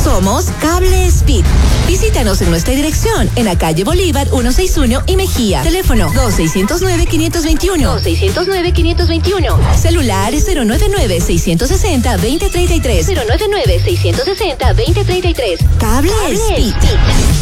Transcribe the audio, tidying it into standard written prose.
Somos Cable Speed. Visítanos en nuestra dirección en la calle Bolívar 161 y Mejía. Teléfono 2609-521. 2609-521. Celular 099-660-2033. 099-660-2033. Cable Speed.